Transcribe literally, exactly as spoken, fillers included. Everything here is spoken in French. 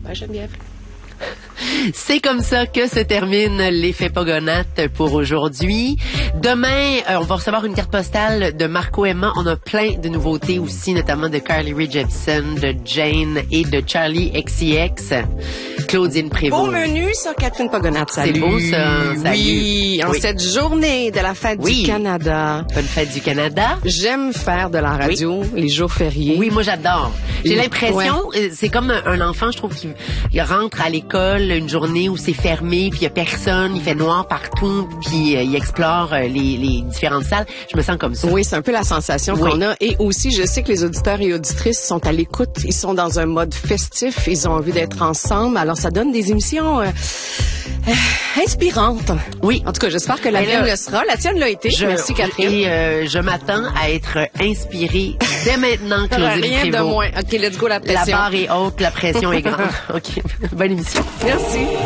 Ouais, Geneviève. C'est comme ça que se termine l'effet Pogonates pour aujourd'hui. Demain, euh, on va recevoir une carte postale de Marco Emma. On a plein de nouveautés aussi, notamment de Carly Rae Jepsen, de Jane et de Charlie X C X. Claudine Prévost. Beau menu, ça, Catherine Pogonates. Salut. C'est beau, ça. Salut. Oui, en oui. cette journée de la fête oui. du Canada. Bonne fête du Canada. J'aime faire de la radio oui. les jours fériés. Oui, moi, j'adore. J'ai oui. l'impression, ouais. c'est comme un enfant, je trouve, qui il rentre à l'école une journée où c'est fermé, puis il y a personne, il fait noir partout, puis euh, il explore euh, les, les différentes salles. Je me sens comme ça. Oui, c'est un peu la sensation oui. qu'on a. Et aussi, je sais que les auditeurs et auditrices sont à l'écoute. Ils sont dans un mode festif. Ils ont envie d'être ensemble. Alors, ça donne des émissions euh, euh, inspirantes. Oui. En tout cas, j'espère que la mienne le sera. La tienne l'a été. Je, Merci, Catherine. Et euh, je m'attends à être inspirée dès maintenant, Claudine Rien Prévost. de moins. OK, let's go, la pression. La barre est haute, la pression est grande. OK, bonne émission. Merci.